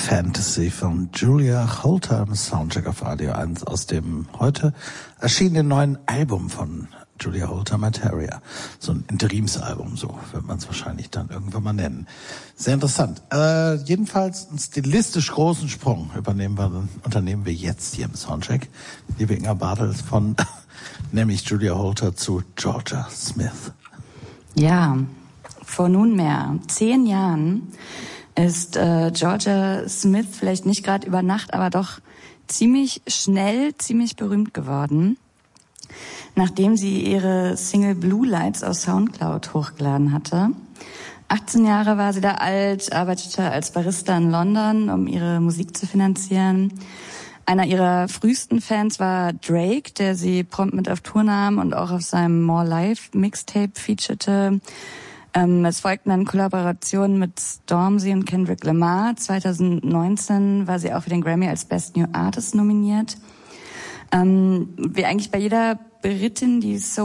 Fantasy von Julia Holter im Soundcheck auf Radio 1 aus dem heute erschienenen neuen Album von Julia Holter, Materia. So ein Interimsalbum, so wird man es wahrscheinlich dann irgendwann mal nennen. Sehr interessant. Jedenfalls einen stilistisch großen Sprung unternehmen wir jetzt hier im Soundcheck. Liebe Inga Bartels von nämlich Julia Holter zu Georgia Smith. Ja, vor nunmehr 10 Jahren ist Georgia Smith vielleicht nicht gerade über Nacht, aber doch ziemlich schnell, ziemlich berühmt geworden, nachdem sie ihre Single Blue Lights auf Soundcloud hochgeladen hatte. 18 Jahre war sie da alt, arbeitete als Barista in London, um ihre Musik zu finanzieren. Einer ihrer frühesten Fans war Drake, der sie prompt mit auf Tour nahm und auch auf seinem More Life Mixtape featurete. Es folgten dann Kollaborationen mit Stormzy und Kendrick Lamar. 2019 war sie auch für den Grammy als Best New Artist nominiert. Wie eigentlich bei jeder Britin, die